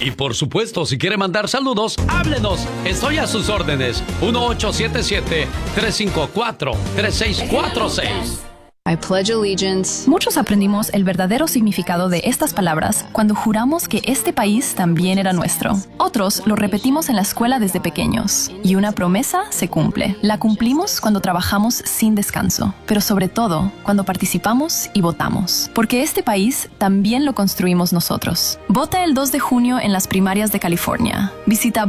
Y por supuesto, si quiere mandar saludos, háblenos. Estoy a sus órdenes. 1877-354-3646. I pledge allegiance. Muchos aprendimos el verdadero significado de estas palabras cuando juramos que este país también era nuestro. Otros lo repetimos en la escuela desde pequeños. Y una promesa se cumple. La cumplimos cuando trabajamos sin descanso, pero sobre todo cuando participamos y votamos. Porque este país también lo construimos nosotros. Vota el 2 de junio en las primarias de California. Visita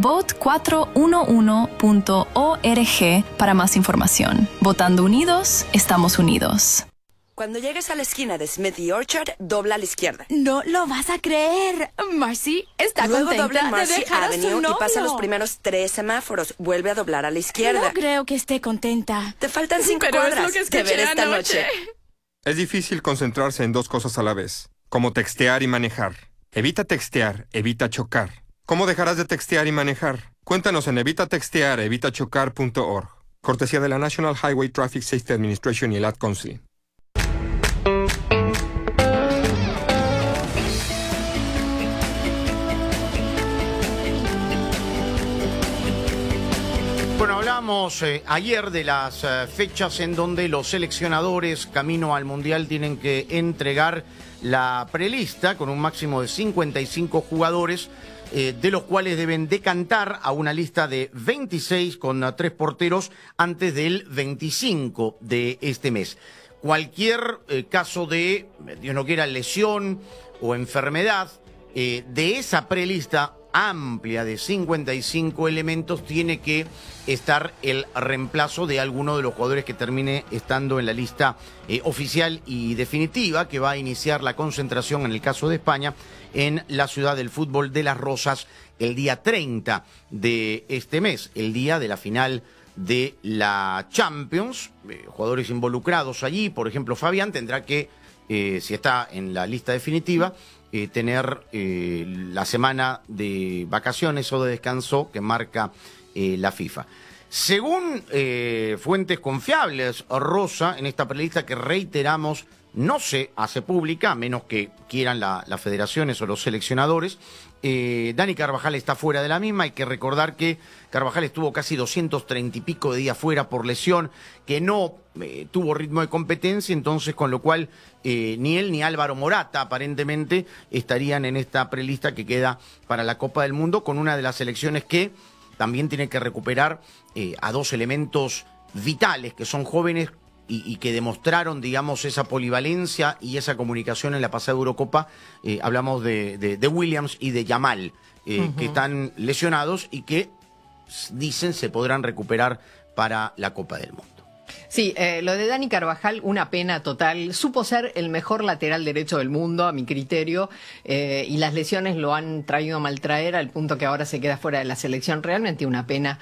vote411.org para más información. Votando unidos, estamos unidos. Cuando llegues a la esquina de Smith y Orchard, dobla a la izquierda. No lo vas a creer. Marcy está Luego contenta dobla en Marcy de dejar a su Avenue y novio. pasa los primeros 3 semáforos. Vuelve a doblar a la izquierda. No creo que esté contenta. Te faltan 5 Pero cuadras. es lo que Te veré escuché esta anoche. noche. Es difícil concentrarse en dos cosas a la vez, como textear y manejar. Evita textear, evita chocar. ¿Cómo dejarás de textear y manejar? Cuéntanos en evitatextear.evitachocar.org. Cortesía de la National Highway Traffic Safety Administration y el Ad Council. Bueno, hablamos ayer de las fechas en donde los seleccionadores camino al Mundial tienen que entregar la prelista con un máximo de 55 jugadores, de los cuales deben decantar a una lista de 26 con 3 porteros antes del 25 de este mes. Cualquier caso de, Dios no quiera, lesión o enfermedad de esa prelista amplia de 55 elementos, tiene que estar el reemplazo de alguno de los jugadores que termine estando en la lista oficial y definitiva, que va a iniciar la concentración, en el caso de España, en la ciudad del fútbol de Las Rozas el día 30 de este mes, el día de la final de la Champions. Jugadores involucrados allí, por ejemplo, Fabián tendrá que, si está en la lista definitiva, tener la semana de vacaciones o de descanso que marca la FIFA. Según fuentes confiables, Rosa, en esta prelista que reiteramos no se hace pública, a menos que quieran las federaciones o los seleccionadores, Dani Carvajal está fuera de la misma. Hay que recordar que Carvajal estuvo casi 230 y pico de días fuera por lesión, que no tuvo ritmo de competencia, entonces con lo cual ni él ni Álvaro Morata aparentemente estarían en esta prelista que queda para la Copa del Mundo, con una de las selecciones que también tiene que recuperar a dos elementos vitales, que son jóvenes y que demostraron, digamos, esa polivalencia y esa comunicación en la pasada Eurocopa. Hablamos de Williams y de Yamal, que están lesionados y que dicen se podrán recuperar para la Copa del Mundo. Sí, lo de Dani Carvajal, una pena total. Supo ser el mejor lateral derecho del mundo, a mi criterio, y las lesiones lo han traído a maltraer al punto que ahora se queda fuera de la selección. Realmente una pena.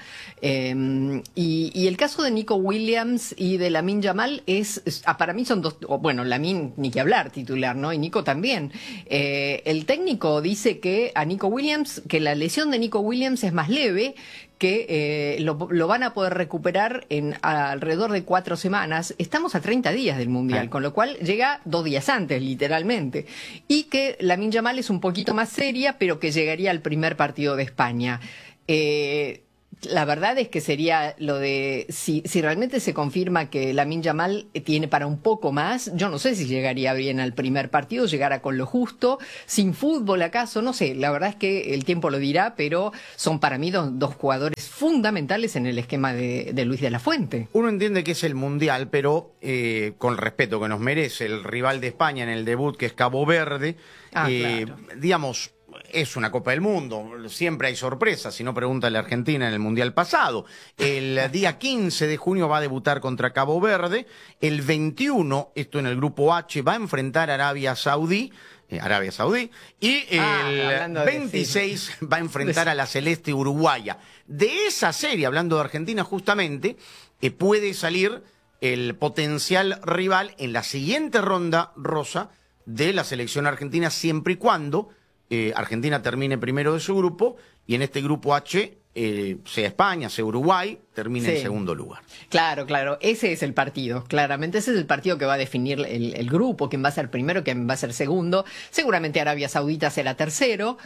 Y el caso de Nico Williams y de Lamine Yamal para mí son dos. Bueno, Lamine ni que hablar, titular, ¿no? Y Nico también. El técnico dice que que la lesión de Nico Williams es más leve, que lo van a poder recuperar en alrededor de 4 semanas. Estamos a 30 días del Mundial, con lo cual llega 2 días antes, literalmente. Y que Lamine Yamal es un poquito más seria, pero que llegaría al primer partido de España. La verdad es que sería lo de, si realmente se confirma que Lamine Yamal tiene para un poco más, yo no sé si llegaría bien al primer partido, llegara con lo justo, sin fútbol acaso, no sé, la verdad es que el tiempo lo dirá, pero son para mí dos jugadores fundamentales en el esquema de Luis de la Fuente. Uno entiende que es el Mundial, pero con el respeto que nos merece el rival de España en el debut, que es Cabo Verde, claro. Digamos, es una Copa del Mundo, siempre hay sorpresas, si no pregúntale a Argentina en el Mundial pasado. El día 15 de junio va a debutar contra Cabo Verde, el 21, esto en el grupo H, va a enfrentar a Arabia Saudí, y el 26 va a enfrentar a la Celeste Uruguaya. De esa serie, hablando de Argentina justamente, puede salir el potencial rival en la siguiente ronda, Rosa, de la selección argentina, siempre y cuando Argentina termine primero de su grupo, y en este grupo H sea España, sea Uruguay, termine Sí. en segundo lugar. Claro, claro, ese es el partido, claramente, ese es el partido que va a definir el grupo, quién va a ser primero, quién va a ser segundo, seguramente Arabia Saudita será tercero,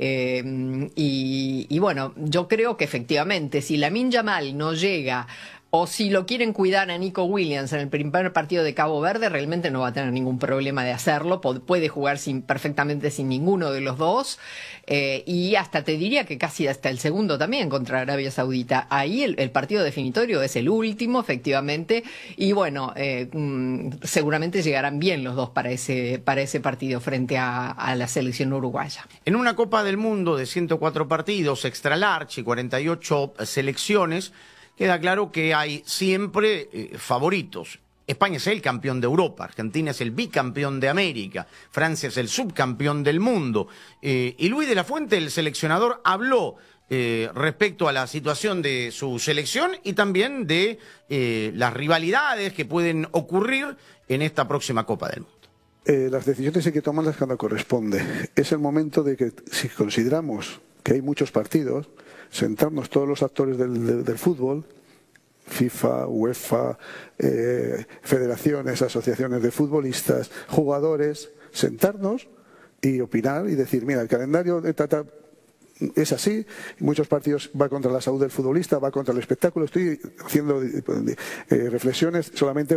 y bueno, yo creo que efectivamente, si Lamine Yamal no llega, o si lo quieren cuidar a Nico Williams en el primer partido de Cabo Verde, realmente no va a tener ningún problema de hacerlo. Puede jugar perfectamente sin ninguno de los dos. Y hasta te diría que casi hasta el segundo también contra Arabia Saudita. Ahí el partido definitorio es el último, efectivamente. Y bueno, seguramente llegarán bien los dos para ese partido frente a la selección uruguaya. En una Copa del Mundo de 104 partidos, extra large y 48 selecciones, queda claro que hay siempre favoritos. España es el campeón de Europa, Argentina es el bicampeón de América, Francia es el subcampeón del mundo. Y Luis de la Fuente, el seleccionador, habló respecto a la situación de su selección y también de las rivalidades que pueden ocurrir en esta próxima Copa del Mundo. Las decisiones hay que tomarlas cuando corresponde. Es el momento de que, si consideramos que hay muchos partidos, sentarnos todos los actores del fútbol, FIFA, UEFA, federaciones, asociaciones de futbolistas, jugadores, sentarnos y opinar y decir, mira, el calendario es así, muchos partidos va contra la salud del futbolista, va contra el espectáculo. Estoy haciendo reflexiones solamente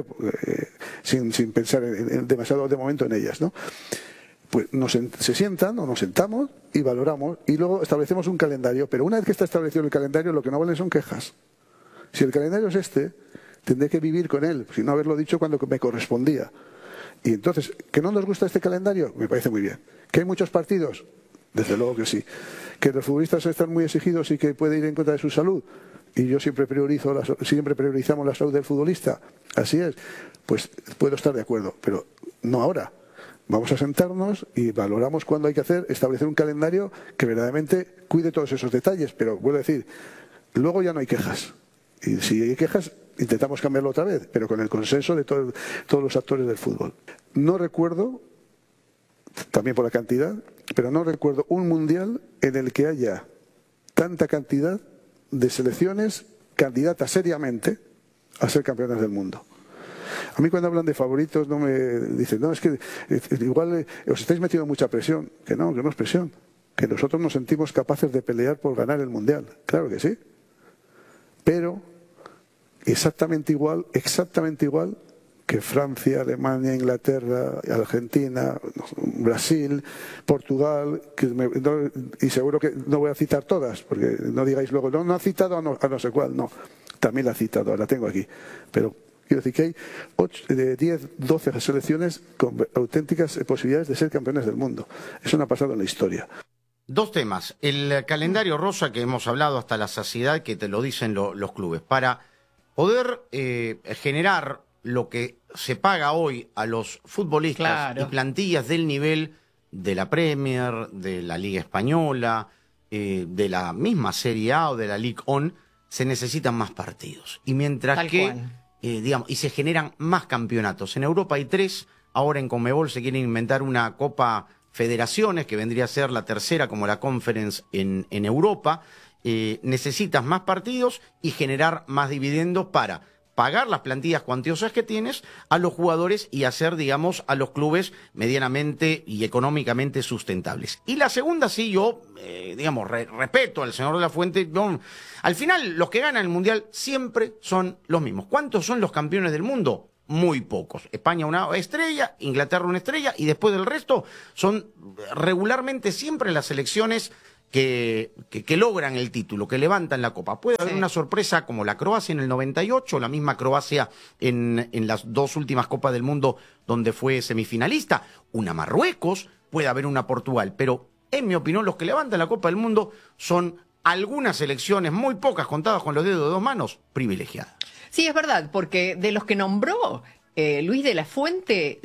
sin pensar demasiado de momento en ellas, ¿no? Pues se sientan o nos sentamos y valoramos y luego establecemos un calendario, pero una vez que está establecido el calendario, lo que no valen son quejas. Si el calendario es tendré que vivir con él, sin no haberlo dicho cuando me correspondía. Y entonces, ¿que no nos gusta este calendario? Me parece muy bien. ¿Que hay muchos partidos? Desde luego que sí. ¿Que los futbolistas están muy exigidos y que puede ir en contra de su salud? Y yo siempre priorizamos la salud del futbolista. Así es. Pues puedo estar de acuerdo, pero no ahora. Vamos a sentarnos y valoramos cuándo hay que establecer un calendario que verdaderamente cuide todos esos detalles. Pero vuelvo a decir, luego ya no hay quejas. Y si hay quejas, intentamos cambiarlo otra vez, pero con el consenso de todos los actores del fútbol. No recuerdo, también por la cantidad, pero no recuerdo un mundial en el que haya tanta cantidad de selecciones candidatas seriamente a ser campeones del mundo. A mí cuando hablan de favoritos no me dicen, no, es que igual os estáis metiendo mucha presión. Que no es presión. Que nosotros nos sentimos capaces de pelear por ganar el Mundial. Claro que sí. Pero exactamente igual que Francia, Alemania, Inglaterra, Argentina, Brasil, Portugal, y seguro que no voy a citar todas, porque no digáis luego, no ha citado a no sé cuál, no. También la ha citado, la tengo aquí. Pero quiero decir que hay 10, 12 selecciones con auténticas posibilidades de ser campeones del mundo. Eso no ha pasado en la historia. Dos temas. El calendario rosa que hemos hablado hasta la saciedad, que te lo dicen los clubes. Para poder generar lo que se paga hoy a los futbolistas, claro, y plantillas del nivel de la Premier, de la Liga Española, de la misma Serie A o de la Ligue 1, se necesitan más partidos. Y mientras Tal que... cual. Y se generan más campeonatos. En Europa hay 3, ahora en Conmebol se quieren inventar una Copa Federaciones, que vendría a ser la tercera como la Conference en Europa. Necesitas más partidos y generar más dividendos para pagar las plantillas cuantiosas que tienes a los jugadores y hacer, digamos, a los clubes medianamente y económicamente sustentables. Y la segunda, sí, yo, respeto al señor de la Fuente. Al final, los que ganan el Mundial siempre son los mismos. ¿Cuántos son los campeones del mundo? Muy pocos. España una estrella, Inglaterra una estrella, y después del resto son regularmente siempre las selecciones que logran el título, que levantan la copa. Puede haber una sorpresa como la Croacia en el 98, la misma Croacia en las 2 últimas Copas del Mundo donde fue semifinalista, una Marruecos, puede haber una Portugal, pero en mi opinión los que levantan la Copa del Mundo son algunas selecciones, muy pocas, contadas con los dedos de 2 manos, privilegiadas. Sí, es verdad, porque de los que nombró Luis de la Fuente,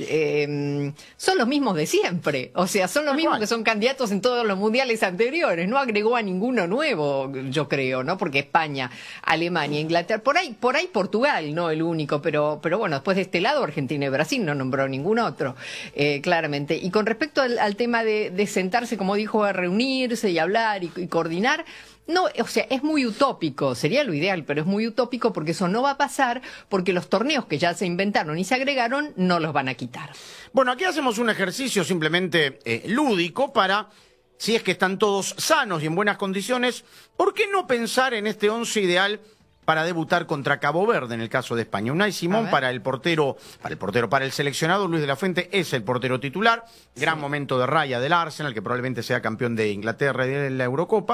son los mismos de siempre. O sea, son los mismos que son candidatos en todos los mundiales anteriores. No agregó a ninguno nuevo, yo creo, ¿no? Porque España, Alemania, Inglaterra, por ahí Portugal, no el único, pero bueno, después de este lado, Argentina y Brasil no nombró ningún otro, claramente. Y con respecto al tema de sentarse, como dijo, a reunirse y hablar y coordinar, No, o sea, es muy utópico, sería lo ideal, pero es muy utópico porque eso no va a pasar, porque los torneos que ya se inventaron y se agregaron no los van a quitar. Bueno, aquí hacemos un ejercicio simplemente lúdico para, si es que están todos sanos y en buenas condiciones, ¿por qué no pensar en este 11 ideal para debutar contra Cabo Verde en el caso de España? Unai Simón para el seleccionado, Luis de la Fuente es el portero titular, gran momento de raya del Arsenal, que probablemente sea campeón de Inglaterra y de la Eurocopa,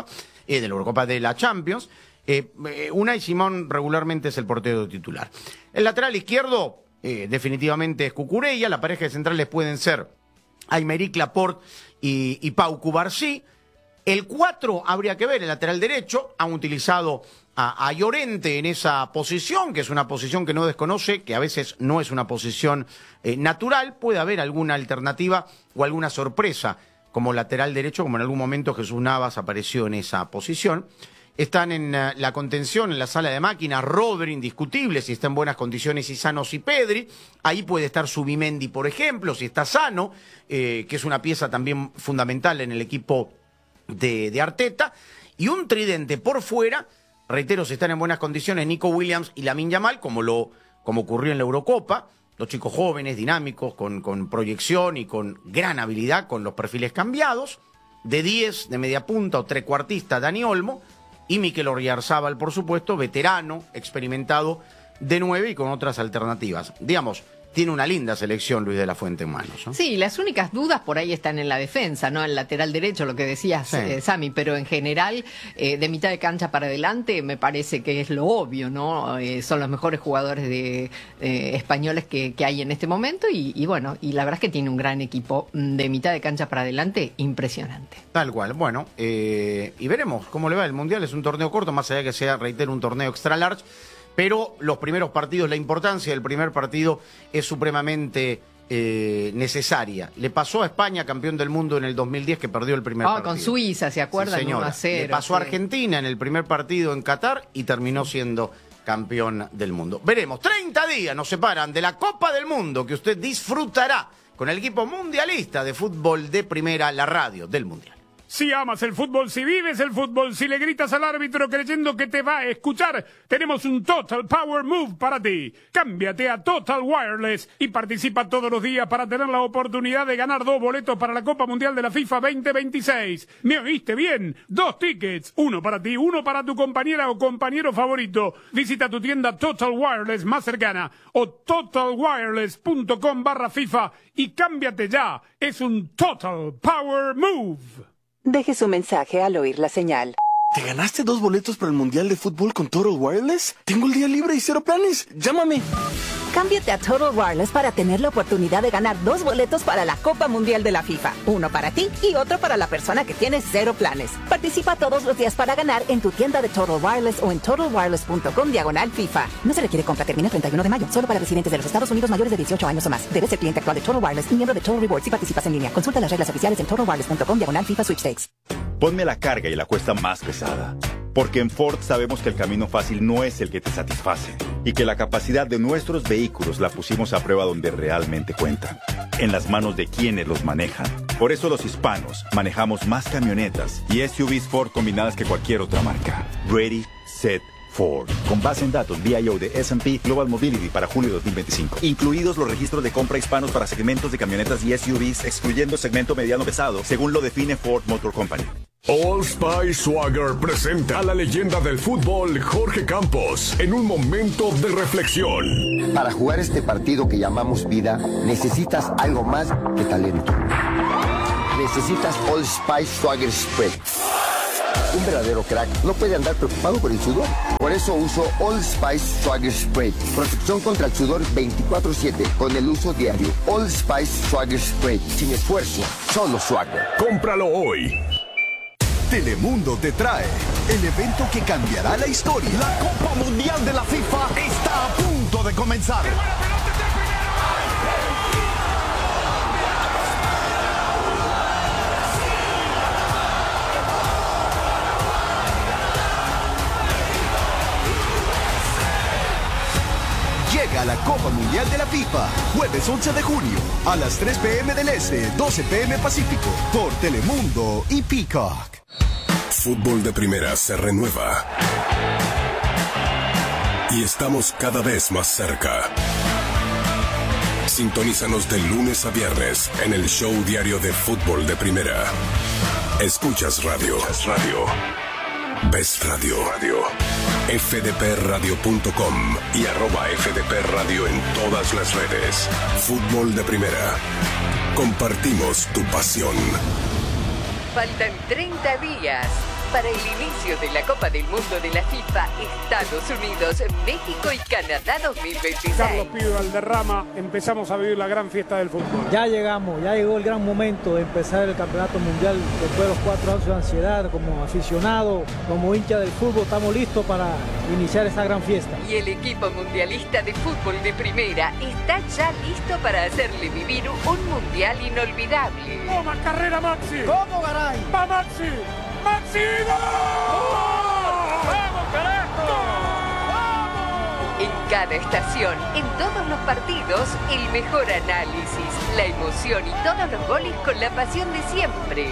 de la Champions. Unai Simón regularmente es el portero titular. El lateral izquierdo definitivamente es Cucurella, la pareja de centrales pueden ser Aymeric Laporte y Pau Cubarsí. El 4 habría que ver, el lateral derecho, han utilizado a Llorente en esa posición, que es una posición que no desconoce, que a veces no es una posición natural, puede haber alguna alternativa o alguna sorpresa como lateral derecho, como en algún momento Jesús Navas apareció en esa posición. Están en la contención, en la sala de máquinas, Rodri, indiscutible, si está en buenas condiciones y sano, si Pedri. Ahí puede estar Zubimendi, por ejemplo, si está sano, que es una pieza también fundamental en el equipo de Arteta. Y un tridente por fuera, reitero, si están en buenas condiciones, Nico Williams y Lamine Yamal, como ocurrió en la Eurocopa. Dos chicos jóvenes, dinámicos, con proyección y con gran habilidad, con los perfiles cambiados. De 10, de media punta o trecuartista, Dani Olmo. Y Mikel Oyarzabal, por supuesto, veterano, experimentado, de 9 y con otras alternativas. Digamos, tiene una linda selección Luis de la Fuente en manos, ¿no? Sí, las únicas dudas por ahí están en la defensa, ¿no? El lateral derecho, lo que decías, sí. Sami, pero en general, de mitad de cancha para adelante, me parece que es lo obvio, ¿no? Son los mejores jugadores españoles que hay en este momento y bueno, y la verdad es que tiene un gran equipo de mitad de cancha para adelante, impresionante. Tal cual, bueno, y veremos cómo le va. El Mundial es un torneo corto, más allá de que sea, reitero, un torneo extra large. Pero los primeros partidos, la importancia del primer partido es supremamente necesaria. Le pasó a España, campeón del mundo en el 2010, que perdió el primer partido. Con Suiza, ¿se acuerdan? Sí, 1-0. Le pasó a Argentina en el primer partido en Qatar y terminó siendo campeón del mundo. Veremos, 30 días nos separan de la Copa del Mundo, que usted disfrutará con el equipo mundialista de fútbol de primera, la radio del Mundial. Si amas el fútbol, si vives el fútbol, si le gritas al árbitro creyendo que te va a escuchar, tenemos un Total Power Move para ti. Cámbiate a Total Wireless y participa todos los días para tener la oportunidad de ganar 2 boletos para la Copa Mundial de la FIFA 2026. ¿Me oíste bien? 2 tickets, uno para ti, uno para tu compañera o compañero favorito. Visita tu tienda Total Wireless más cercana o totalwireless.com/FIFA y cámbiate ya. Es un Total Power Move. Deje su mensaje al oír la señal. ¿Te ganaste 2 boletos para el Mundial de Fútbol con Total Wireless? Tengo el día libre y 0 planes. Llámame. Cámbiate a Total Wireless para tener la oportunidad de ganar 2 boletos para la Copa Mundial de la FIFA. Uno para ti y otro para la persona que tiene 0 planes. Participa todos los días para ganar en tu tienda de Total Wireless o en totalwireless.com/FIFA. No se requiere compra, termina el 31 de mayo. Solo para residentes de los Estados Unidos mayores de 18 años o más. Debes ser cliente actual de Total Wireless y miembro de Total Rewards si participas en línea. Consulta las reglas oficiales en totalwireless.com/FIFA Sweepstakes. Ponme la carga y la cuesta más pesada. Porque en Ford sabemos que el camino fácil no es el que te satisface y que la capacidad de nuestros vehículos la pusimos a prueba donde realmente cuenta, en las manos de quienes los manejan. Por eso los hispanos manejamos más camionetas y SUVs Ford combinadas que cualquier otra marca. Ready, Set, Ford. Con base en datos BIO de S&P Global Mobility para julio de 2025. Incluidos los registros de compra hispanos para segmentos de camionetas y SUVs, excluyendo segmento mediano pesado, según lo define Ford Motor Company. Old Spice Swagger presenta a la leyenda del fútbol Jorge Campos en un momento de reflexión. Para jugar este partido que llamamos vida, necesitas algo más que talento. Necesitas Old Spice Swagger Spray. Un verdadero crack no puede andar preocupado por el sudor. Por eso uso Old Spice Swagger Spray. Protección contra el sudor 24/7 con el uso diario. Old Spice Swagger Spray. Sin esfuerzo, solo Swagger. Cómpralo hoy. Telemundo te trae el evento que cambiará la historia. La Copa Mundial de la FIFA está a punto de comenzar. Llega la Copa Mundial de la FIFA, jueves 11 de junio, a las 3 p.m. del Este, 12 p.m. Pacífico, por Telemundo y Peacock. fútbol de primera se renueva. Y estamos cada vez más cerca. Sintonízanos de lunes a viernes en el show diario de fútbol de primera. Escuchas radio. Ves radio. fdpradio.com y @fdpradio en todas las redes. Fútbol de primera. Compartimos tu pasión. Faltan 30 días para el inicio de la Copa del Mundo de la FIFA, Estados Unidos, México y Canadá 2026. Carlos Pío Valderrama, empezamos a vivir la gran fiesta del fútbol. Ya llegamos, ya llegó el gran momento de empezar el campeonato mundial después de los 4 años de ansiedad. Como aficionado, como hincha del fútbol, estamos listos para iniciar esta gran fiesta. Y el equipo mundialista de fútbol de primera está ya listo para hacerle vivir un mundial inolvidable. ¡Toma, carrera Maxi! ¿Cómo, Garay? ¡Va Maxi! ¡Maxi! ¡Vamos, carajo! En cada estación, en todos los partidos, el mejor análisis, la emoción y todos los goles con la pasión de siempre.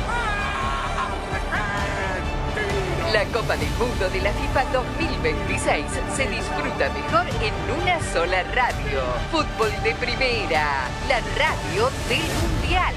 La Copa del Mundo de la FIFA 2026 se disfruta mejor en una sola radio. Fútbol de primera, la radio del Mundial.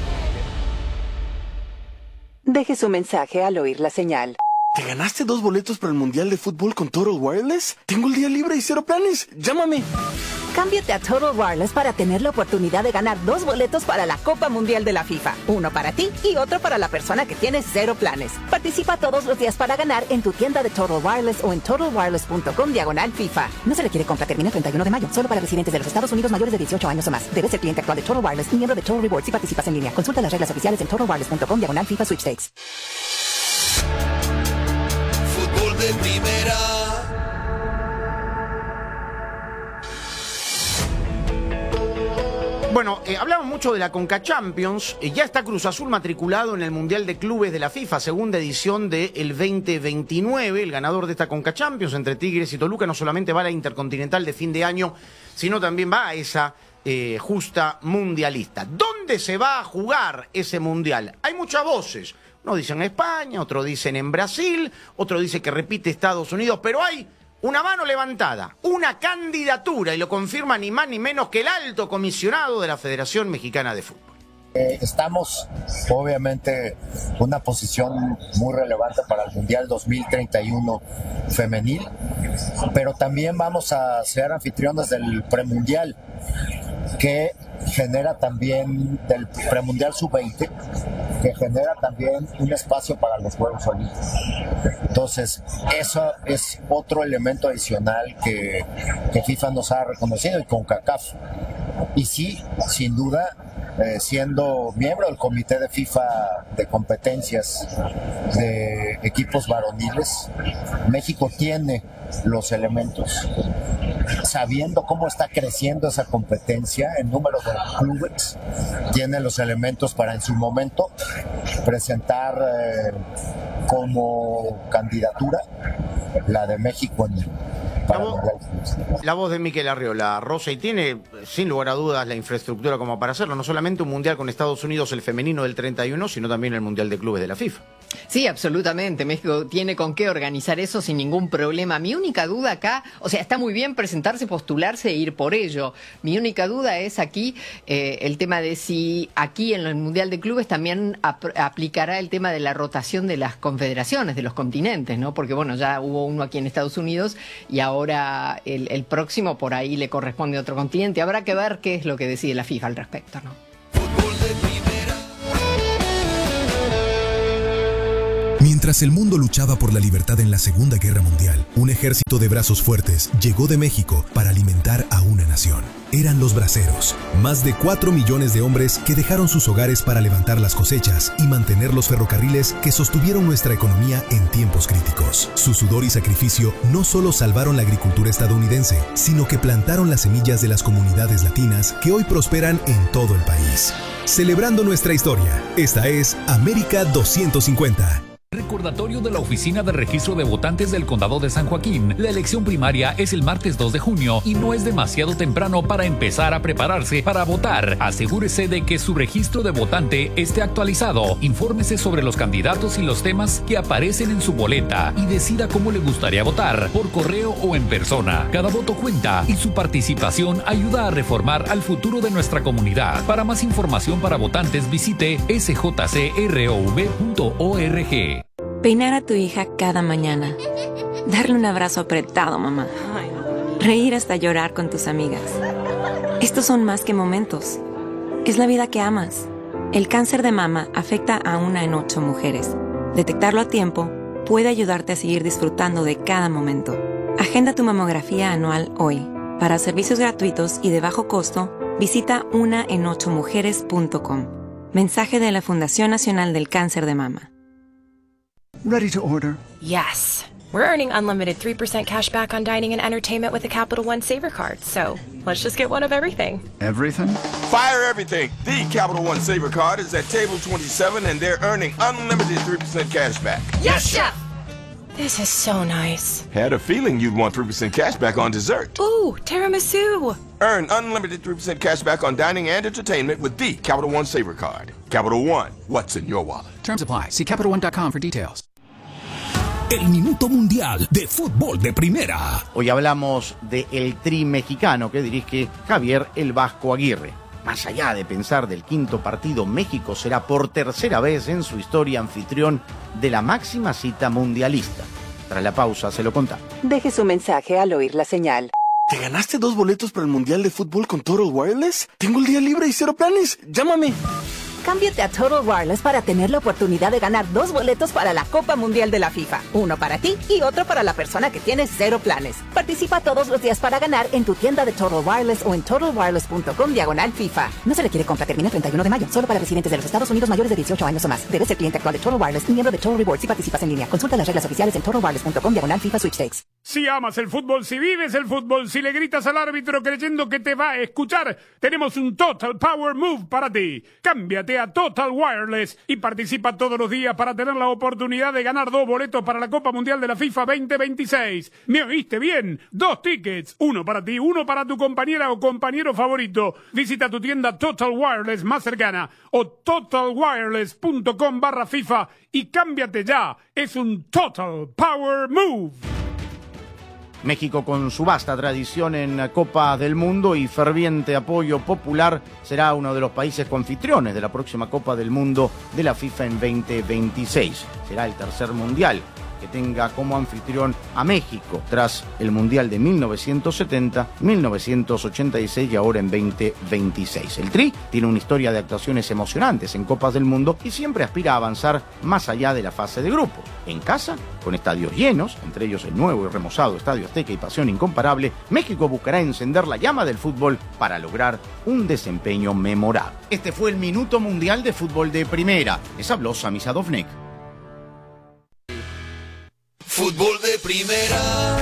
Deje su mensaje al oír la señal. ¿Te ganaste 2 boletos para el Mundial de Fútbol con Total Wireless? Tengo el día libre y 0 planes. Llámame. Cámbiate a Total Wireless para tener la oportunidad de ganar 2 boletos para la Copa Mundial de la FIFA. Uno para ti y otro para la persona que tiene 0 planes. Participa todos los días para ganar en tu tienda de Total Wireless o en totalwireless.com/FIFA. No se requiere compra, termina el 31 de mayo. Solo para residentes de los Estados Unidos mayores de 18 años o más. Debes ser cliente actual de Total Wireless y miembro de Total Rewards si participas en línea. Consulta las reglas oficiales en totalwireless.com/FIFA Sweepstakes. Fútbol de primera. Bueno, hablamos mucho de la Conca Champions. Ya está Cruz Azul matriculado en el Mundial de Clubes de la FIFA, segunda edición del 2029. El ganador de esta Conca Champions entre Tigres y Toluca no solamente va a la Intercontinental de fin de año, sino también va a esa justa mundialista. ¿Dónde se va a jugar ese mundial? Hay muchas voces. Uno dicen en España, otro dicen en Brasil, otro dice que repite Estados Unidos, pero hay una mano levantada, una candidatura, y lo confirma ni más ni menos que el alto comisionado de la Federación Mexicana de Fútbol. Estamos, obviamente, en una posición muy relevante para el Mundial 2031 femenil, pero también vamos a ser anfitriones del premundial, que genera también, del premundial sub-20, que genera también un espacio para los Juegos Olímpicos. Entonces, eso es otro elemento adicional que FIFA nos ha reconocido, y CONCACAF. Y sí, sin duda, siendo miembro del comité de FIFA de competencias de equipos varoniles, México tiene los elementos, sabiendo cómo está creciendo esa competencia en número de clubes, tiene los elementos para en su momento presentar como candidatura la de México La voz de Miquel Arriola, Rosa, y tiene sin lugar a dudas la infraestructura como para hacerlo, no solamente un mundial con Estados Unidos, el femenino del 31, sino también el Mundial de Clubes de la FIFA. Sí, absolutamente. México tiene con qué organizar eso sin ningún problema. Mi única duda acá, o sea, está muy bien presentarse, postularse e ir por ello. Mi única duda es aquí el tema de si aquí en el Mundial de Clubes también aplicará el tema de la rotación de las confederaciones, de los continentes, ¿no? Porque, bueno, ya hubo uno aquí en Estados Unidos y ahora el próximo por ahí le corresponde a otro continente. Habrá que ver qué es lo que decide la FIFA al respecto, ¿no? Mientras el mundo luchaba por la libertad en la Segunda Guerra Mundial, un ejército de brazos fuertes llegó de México para alimentar a una nación. Eran los braceros, más de 4 millones de hombres que dejaron sus hogares para levantar las cosechas y mantener los ferrocarriles que sostuvieron nuestra economía en tiempos críticos. Su sudor y sacrificio no solo salvaron la agricultura estadounidense, sino que plantaron las semillas de las comunidades latinas que hoy prosperan en todo el país. Celebrando nuestra historia, esta es América 250. Recordatorio de la Oficina de Registro de Votantes del Condado de San Joaquín. La elección primaria es el martes 2 de junio y no es demasiado temprano para empezar a prepararse para votar. Asegúrese de que su registro de votante esté actualizado. Infórmese sobre los candidatos y los temas que aparecen en su boleta y decida cómo le gustaría votar, por correo o en persona. Cada voto cuenta y su participación ayuda a reformar al futuro de nuestra comunidad. Para más información para votantes, visite sjcrov.org. Peinar a tu hija cada mañana. Darle un abrazo apretado, mamá. Reír hasta llorar con tus amigas. Estos son más que momentos. Es la vida que amas. El cáncer de mama afecta a 1 en 8 mujeres. Detectarlo a tiempo puede ayudarte a seguir disfrutando de cada momento. Agenda tu mamografía anual hoy. Para servicios gratuitos y de bajo costo, visita 1en8mujeres.com. Mensaje de la Fundación Nacional del Cáncer de Mama. Ready to order? Yes. We're earning unlimited 3% cash back on dining and entertainment with a Capital One Saver card. So let's just get one of everything. Everything? Fire everything. The Capital One Saver card is at table 27 and they're earning unlimited 3% cash back. Yes, Chef! This is so nice. Had a feeling you'd want 3% cash back on dessert. Ooh, tiramisu. Earn unlimited 3% cash back on dining and entertainment with the Capital One Saver card. Capital One, what's in your wallet? Terms apply. See CapitalOne.com for details. El Minuto Mundial de Fútbol de Primera. Hoy hablamos del Tri mexicano que dirige Javier El Vasco Aguirre. Más allá de pensar del quinto partido, México será por tercera vez en su historia anfitrión de la máxima cita mundialista. Tras la pausa se lo contamos. Deje su mensaje al oír la señal. ¿Te ganaste 2 boletos para el Mundial de Fútbol con Total Wireless? Tengo el día libre y 0 planes. Llámame. Cámbiate a Total Wireless para tener la oportunidad de ganar 2 boletos para la Copa Mundial de la FIFA. Uno para ti y otro para la persona que tiene 0 planes. Participa todos los días para ganar en tu tienda de Total Wireless o en totalwireless.com/FIFA. No se requiere compra, termina el 31 de mayo. Solo para residentes de los Estados Unidos mayores de 18 años o más. Debes ser cliente actual de Total Wireless y miembro de Total Rewards si participas en línea. Consulta las reglas oficiales en totalwireless.com/FIFA Sweepstakes. Si amas el fútbol, si vives el fútbol, si le gritas al árbitro creyendo que te va a escuchar, tenemos un Total Power Move para ti. Cámbiate a Total Wireless y participa todos los días para tener la oportunidad de ganar 2 boletos para la Copa Mundial de la FIFA 2026. ¿Me oíste bien? 2 tickets, uno para ti, uno para tu compañera o compañero favorito. Visita tu tienda Total Wireless más cercana o totalwireless.com/FIFA y cámbiate ya. Es un Total Power Move. México, con su vasta tradición en Copa del Mundo y ferviente apoyo popular, será uno de los países coanfitriones de la próxima Copa del Mundo de la FIFA en 2026. Será el tercer mundial que tenga como anfitrión a México, tras el Mundial de 1970, 1986 y ahora en 2026. El Tri tiene una historia de actuaciones emocionantes en Copas del Mundo y siempre aspira a avanzar más allá de la fase de grupos. En casa, con estadios llenos, entre ellos el nuevo y remozado Estadio Azteca y pasión incomparable, México buscará encender la llama del fútbol para lograr un desempeño memorable. Este fue el Minuto Mundial de Fútbol de Primera. Les habló Sami Sadovnik. Fútbol de Primera.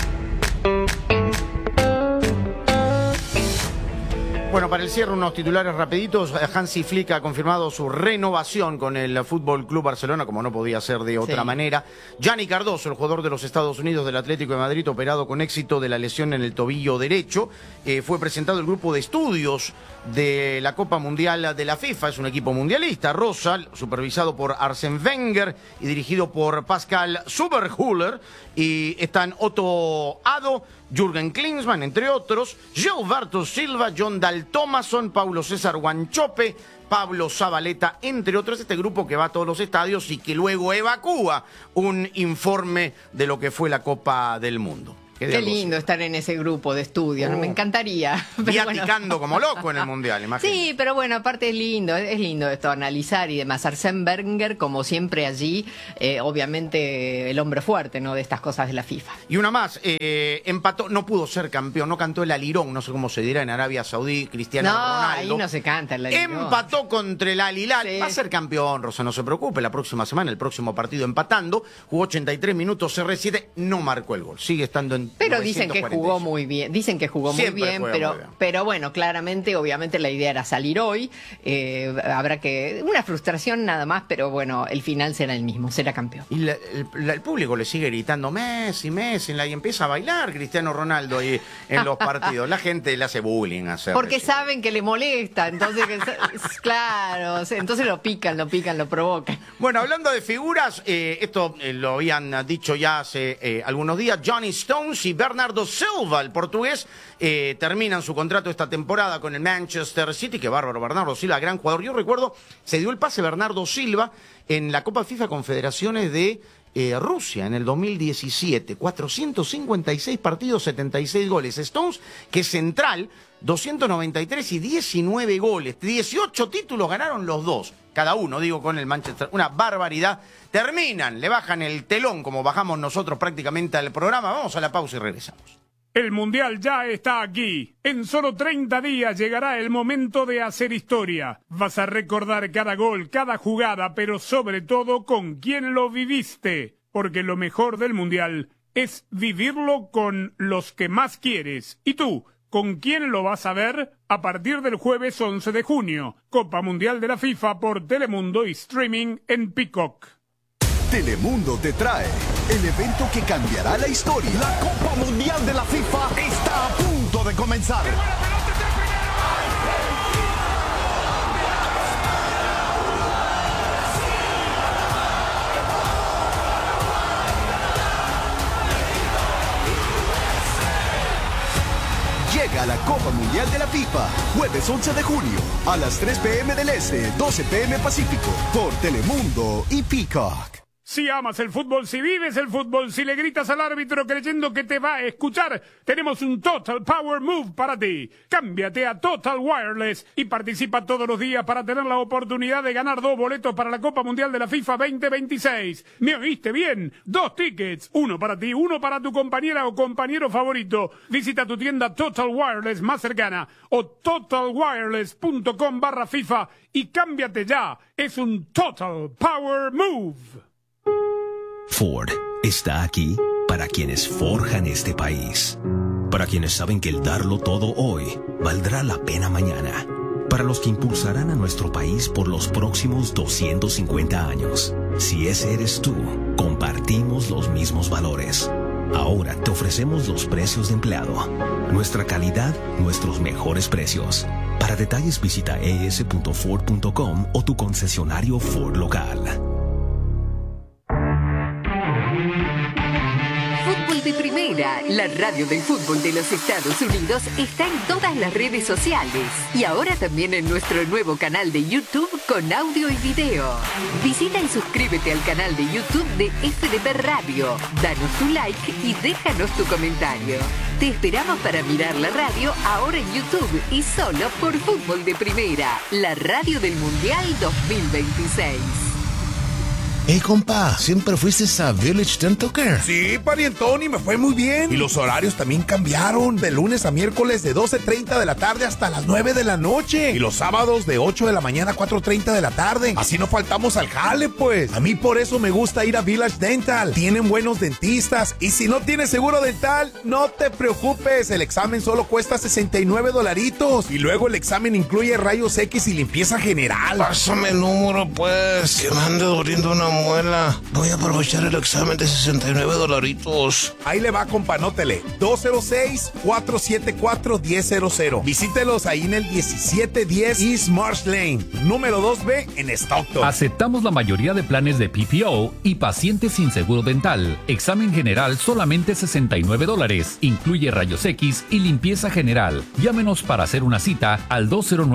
Bueno, para el cierre, unos titulares rapiditos. Hansi Flick ha confirmado su renovación con el Fútbol Club Barcelona, como no podía ser de otra manera. Gianni Cardoso, el jugador de los Estados Unidos del Atlético de Madrid, operado con éxito de la lesión en el tobillo derecho. Fue presentado el grupo de estudios de la Copa Mundial de la FIFA. Es un equipo mundialista, rosa, supervisado por Arsène Wenger y dirigido por Pascal Zuberhüller. Y están Otto Addo, Jürgen Klinsmann, entre otros, Gilberto Silva, John Dal Thomason, Paulo César Guanchope, Pablo Zabaleta, entre otros. Este grupo que va a todos los estadios y que luego evacúa un informe de lo que fue la Copa del Mundo. Qué lindo estar en ese grupo de estudios, me encantaría. Viaticando como loco en el Mundial, imagínate. Sí, pero bueno, aparte es lindo esto, analizar y demás. Arsène Wenger, como siempre allí, obviamente el hombre fuerte, ¿no?, de estas cosas de la FIFA. Y una más, empató, no pudo ser campeón, no cantó el alirón, no sé cómo se dirá en Arabia Saudí, Cristiano Ronaldo. Ahí no se canta el alirón. Empató contra el Al Hilal, va a ser campeón, Rosa, no se preocupe, la próxima semana, el próximo partido empatando, jugó 83 minutos, CR7, no marcó el gol, sigue estando en Pero dicen que jugó muy bien, pero bueno, claramente, obviamente la idea era salir hoy, habrá que, una frustración nada más, pero bueno, el final será el mismo, será campeón. Y el público le sigue gritando Messi, y empieza a bailar Cristiano Ronaldo ahí en los partidos, la gente le hace bullying porque saben que le molesta, entonces claro, entonces lo pican, lo provocan. Bueno, hablando de figuras, esto lo habían dicho ya hace algunos días, Johnny Stones y Bernardo Silva, el portugués, terminan su contrato esta temporada con el Manchester City. Qué bárbaro, Bernardo Silva, gran jugador. Yo recuerdo, se dio el pase Bernardo Silva en la Copa FIFA Confederaciones de Rusia en el 2017, 456 partidos, 76 goles. Stones, que es central, 293 y 19 goles. 18 títulos ganaron los dos, cada uno, digo, con el Manchester. Una barbaridad. Terminan, le bajan el telón, como bajamos nosotros prácticamente al programa. Vamos a la pausa y regresamos. El Mundial ya está aquí. En solo 30 días llegará el momento de hacer historia. Vas a recordar cada gol, cada jugada, pero sobre todo con quién lo viviste. Porque lo mejor del Mundial es vivirlo con los que más quieres. ¿Y tú? ¿Con quién lo vas a ver? A partir del jueves 11 de junio. Copa Mundial de la FIFA por Telemundo y streaming en Peacock. Telemundo te trae el evento que cambiará la historia. La Copa Mundial de la FIFA está a punto de comenzar. Llega la Copa Mundial de la FIFA, jueves 11 de junio, a las 3 p.m. del Este, 12 p.m. Pacífico, por Telemundo y Peacock. Si amas el fútbol, si vives el fútbol, si le gritas al árbitro creyendo que te va a escuchar, tenemos un Total Power Move para ti. Cámbiate a Total Wireless y participa todos los días para tener la oportunidad de ganar 2 boletos para la Copa Mundial de la FIFA 2026. ¿Me oíste bien? 2 tickets, uno para ti, uno para tu compañera o compañero favorito. Visita tu tienda Total Wireless más cercana o totalwireless.com/FIFA y cámbiate ya. Es un Total Power Move. Ford está aquí para quienes forjan este país, para quienes saben que el darlo todo hoy valdrá la pena mañana, para los que impulsarán a nuestro país por los próximos 250 años. Si ese eres tú, compartimos los mismos valores. Ahora te ofrecemos los precios de empleado, nuestra calidad, nuestros mejores precios. Para detalles visita es.ford.com o tu concesionario Ford local. Fútbol de Primera, la radio del fútbol de los Estados Unidos, está en todas las redes sociales y ahora también en nuestro nuevo canal de YouTube con audio y video. Visita y suscríbete al canal de YouTube de FDP Radio, danos tu like y déjanos tu comentario. Te esperamos para mirar la radio ahora en YouTube y solo por Fútbol de Primera, la radio del Mundial 2026. Hey, compa, ¿siempre fuiste a Village Dental Care? Sí, parientón, y me fue muy bien. Y los horarios también cambiaron. De lunes a miércoles de 12:30 de la tarde hasta las 9 de la noche. Y los sábados de 8 de la mañana a 4:30 de la tarde. Así no faltamos al jale, pues. A mí por eso me gusta ir a Village Dental. Tienen buenos dentistas. Y si no tienes seguro dental, no te preocupes. El examen solo cuesta $69. Y luego el examen incluye rayos X y limpieza general. Pásame el número, pues. Que me ande doliendo una muela. Voy a aprovechar el examen de $69. Ahí le va, compa, anótele. 206-474-1000. Visítelos ahí en el 1710 East Marsh Lane, número 2B en Stockton. Aceptamos la mayoría de planes de PPO y pacientes sin seguro dental. Examen general solamente $69. Incluye rayos X y limpieza general. Llámenos para hacer una cita al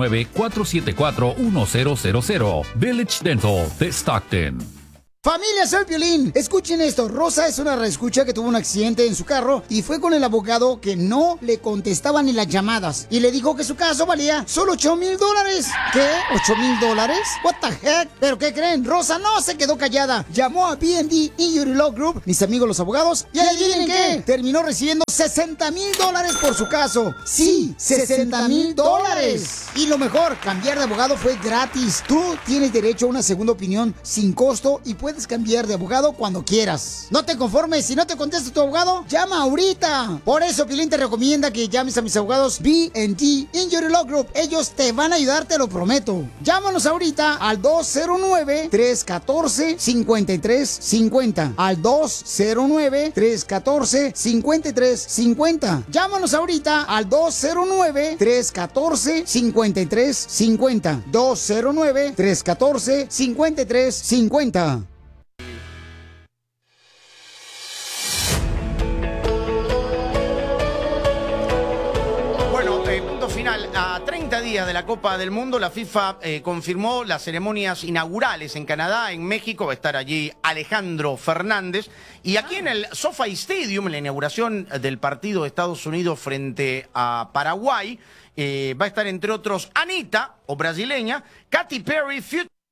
209-474-1000. Village Dental de Stockton. Familia, soy Piolín. Escuchen esto. Rosa es una reescucha que tuvo un accidente en su carro y fue con el abogado que no le contestaban ni las llamadas. Y le dijo que su caso valía solo $8,000. ¿Qué? ¿$8,000? What the heck? ¿Pero qué creen? Rosa no se quedó callada. Llamó a BND Injury Law Group, mis amigos los abogados, y adivinen qué, terminó recibiendo $60,000 por su caso. Sí, $60,000. Y lo mejor, cambiar de abogado fue gratis. Tú tienes derecho a una segunda opinión sin costo y puedes puedes cambiar de abogado cuando quieras. No te conformes, si no te contesta tu abogado, llama ahorita. Por eso Piolín te recomienda que llames a mis abogados B&T Injury Law Group. Ellos te van a ayudar, te lo prometo. Llámanos ahorita al 209-314-5350. Al 209-314-5350. Llámanos ahorita al 209-314-5350. 209-314-5350. Bueno, punto final. A 30 días de la Copa del Mundo, la FIFA confirmó las ceremonias inaugurales en Canadá, en México. Va a estar allí Alejandro Fernández. Y aquí en el SoFi Stadium, en la inauguración del partido de Estados Unidos frente a Paraguay, va a estar entre otros Anita, o brasileña, Katy Perry,